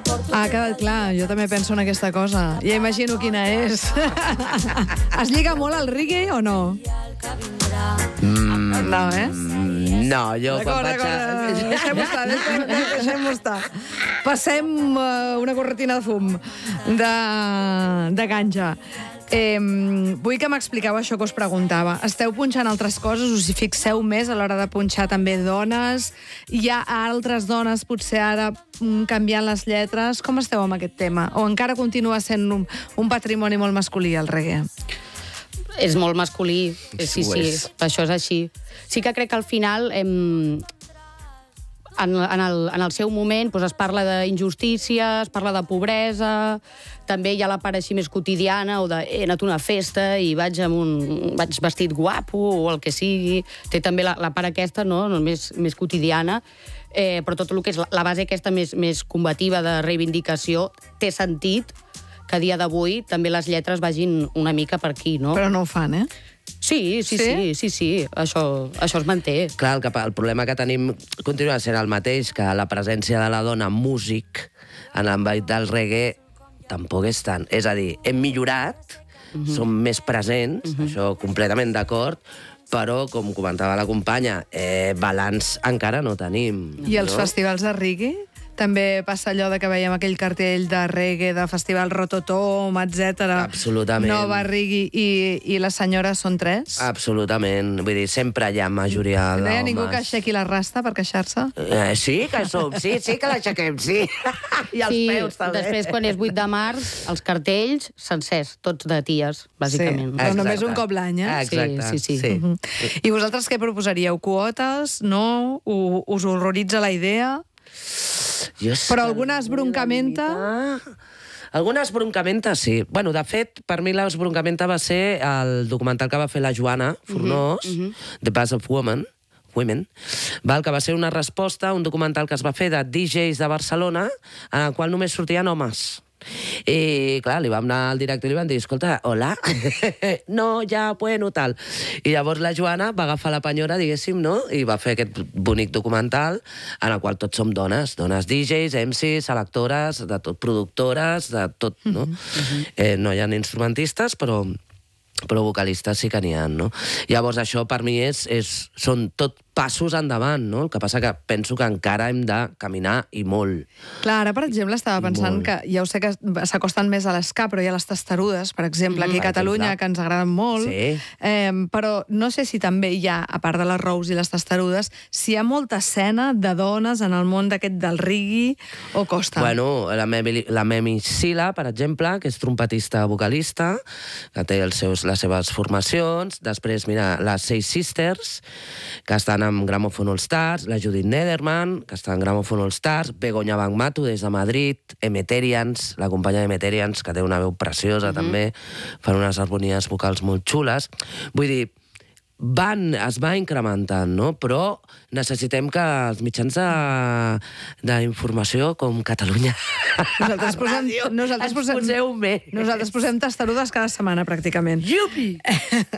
Ha quedat clar, jo també penso en aquesta cosa. Ja imagino quina és. Es lliga molt al reggae o no? No, No, jo quan vaig Deixem-ho estar. Passem una corretina de fum de ganja. Vull que m'expliqueu això que us preguntava. Esteu punxant altres coses? Us hi fixeu més a l'hora de punxar també dones? Hi ha altres dones potser ara canviant les lletres? Com esteu amb aquest tema? O encara continua sent un patrimoni molt masculí, el reggae? És molt masculí, sí, això és així. Sí que crec que al final, en el seu moment, es parla d'injustícia, es parla de pobresa, també hi ha la part així més quotidiana, o de he anat a una festa i vaig vestit guapo, o el que sigui. Té també la part aquesta, no?, més quotidiana, però tot el que és la base aquesta més combativa de reivindicació té sentit que a dia d'avui també les lletres vagin una mica per aquí, no? Però no ho fan, eh? Sí, això es manté. Clar, el problema que tenim continua sent el mateix, que la presència de la dona músic en l'àmbit del reggae tampoc és tant. És a dir, hem millorat, som més presents, això completament d'acord, però, com comentava la companya, balanç encara no tenim. I els festivals de reggae? També passa allò de que veiem aquell cartell de reggae, de festival Rototom, etc. Absolutament. Nova reggae, i les senyores són 3? Absolutament. Vull dir, sempre hi ha majoria d'homes. No hi ha ningú que aixequi la rasta per queixar-se? Sí que som, sí que l'aixequem, sí. I els peus, també. Després, quan és 8 de març, els cartells sencers, tots de ties, bàsicament. Sí, però només un cop l'any, eh? Exacte, sí. I vosaltres què proposaríeu? Quotes? No? Us horroritza la idea? Però alguna esbroncamenta? Alguna esbroncamenta, sí. Bueno, de fet, per mi l'esbroncamenta va ser el documental que va fer la Joana Fornós, The Buzz of Women, que va ser una resposta a un documental que es va fer de DJs de Barcelona, en el qual només sortien homes. I, clar, li vam anar al director i li vam dir, escolta, hola, no, ja, bueno, tal. I llavors la Joana va agafar la penyora, diguéssim, no?, i va fer aquest bonic documental en el qual tots som dones DJs, MCs, selectores, de tot, productores, de tot, no? No hi ha instrumentistes, però vocalistes sí que n'hi ha, no? Llavors això per mi són tot passos endavant, no? El que passa que penso que encara hem de caminar i molt. Clar, ara, per exemple, estava pensant que ja ho sé que s'acosten més a l'esca, però hi ha les testarudes, per exemple, aquí a Catalunya, que ens agraden molt. Però no sé si també hi ha, a part de les rous i les testarudes, si hi ha molta escena de dones en el món d'aquest del reggae o costa. Bueno, la Memi Sila, per exemple, que és trompetista vocalista, que té les seves formacions. Després, mira, les Seis Sisters, que estan amb Gramophone All Stars, la Judith Nederman, que està en Gramophone All Stars, Begoña Bangmatu, des de Madrid, Emeterians, la companya d'Emeterians, que té una veu preciosa també, fan unes harmonies vocals molt xules. Vull dir, es va incrementant, no? Però necessitem que els mitjans d'informació, com Catalunya, Nosaltres posem testarudes cada setmana, pràcticament. Yupi!